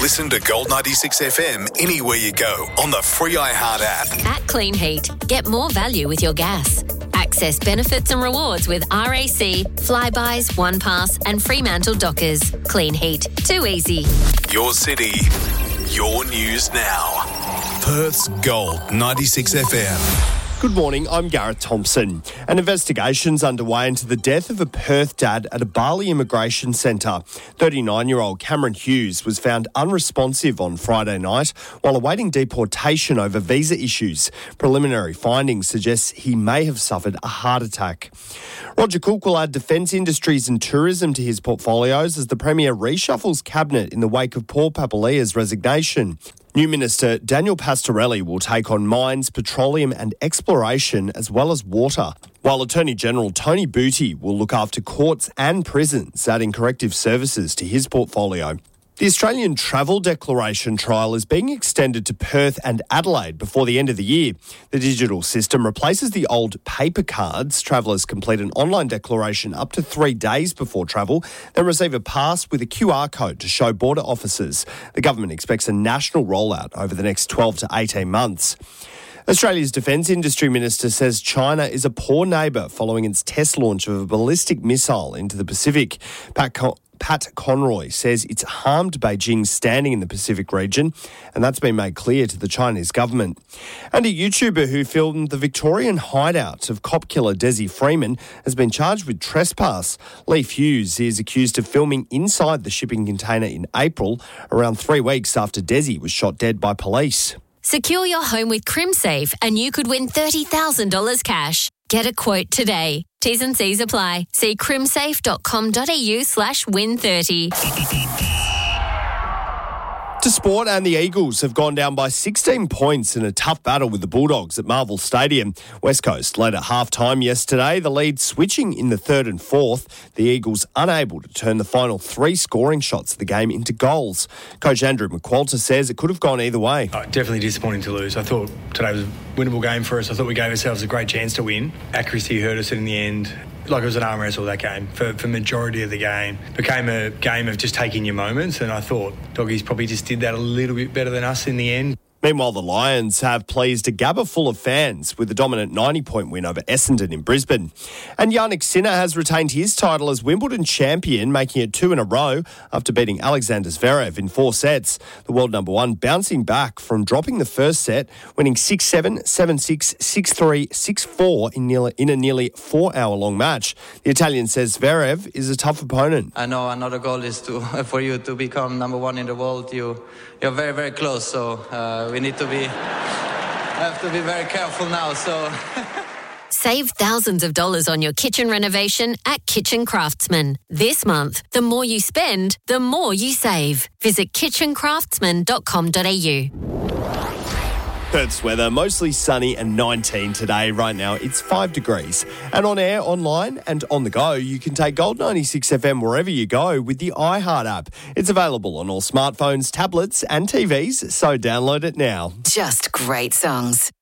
Listen to Gold 96 FM anywhere you go on the free iHeart app. At Clean Heat, get more value with your gas. Access benefits and rewards with RAC, Flybys, OnePass and Fremantle Dockers. Clean Heat. Too easy. Your city, your news now. Perth's Gold 96 FM. Good morning, I'm Gareth Thompson. An investigation's underway into the death of a Perth dad at a Bali immigration centre. 39-year-old Cameron Hughes was found unresponsive on Friday night while awaiting deportation over visa issues. Preliminary findings suggest he may have suffered a heart attack. Roger Cook will add defence industries and tourism to his portfolios as the Premier reshuffles cabinet in the wake of Paul Papalia's resignation. New Minister Daniel Pastorelli will take on mines, petroleum and exploration as well as water, while Attorney General Tony Booty will look after courts and prisons, adding corrective services to his portfolio. The Australian Travel Declaration trial is being extended to Perth and Adelaide before the end of the year. The digital system replaces the old paper cards. Travellers complete an online declaration up to 3 days before travel, then receive a pass with a QR code to show border officers. The government expects a national rollout over the next 12 to 18 months. Australia's Defence Industry Minister says China is a poor neighbour following its test launch of a ballistic missile into the Pacific. Pat Conroy says it's harmed Beijing's standing in the Pacific region, and that's been made clear to the Chinese government. And a YouTuber who filmed the Victorian hideout of cop killer Desi Freeman has been charged with trespass. Leif Hughes is accused of filming inside the shipping container in April, around 3 weeks after Desi was shot dead by police. Secure your home with CrimSafe and you could win $30,000 cash. Get a quote today. T's and C's apply. See crimsafe.com.au/win30. To sport, and the Eagles have gone down by 16 points in a tough battle with the Bulldogs at Marvel Stadium. West Coast led at half-time yesterday, the lead switching in the third and fourth. The Eagles unable to turn the final 3 scoring shots of the game into goals. Coach Andrew McQualter says it could have gone either way. Definitely disappointing to lose. I thought today was a winnable game for us. I thought we gave ourselves a great chance to win. Accuracy hurt us in the end. Like it was an arm wrestle, that game, for majority of the game. Became a game of just taking your moments, and I thought Doggies probably just did that a little bit better than us in the end. Meanwhile, the Lions have pleased a Gabba full of fans with a dominant 90-point win over Essendon in Brisbane. And Yannick Sinner has retained his title as Wimbledon champion, making it 2 in a row after beating Alexander Zverev in 4 sets. The world number one bouncing back from dropping the first set, winning 6-7, 7-6, 6-3, 6-4 in a nearly 4-hour-long match. The Italian says Zverev is a tough opponent. I know another goal is for you to become number one in the world. You're very, very close, so we need to have to be very careful now. So Save thousands of dollars on your kitchen renovation at Kitchen Craftsman. This month, the more you spend, the more you save. Visit kitchencraftsman.com.au. Perth's weather, mostly sunny and 19 today. Right now, it's 5 degrees. And on air, online and on the go, you can take Gold 96 FM wherever you go with the iHeart app. It's available on all smartphones, tablets and TVs, so download it now. Just great songs.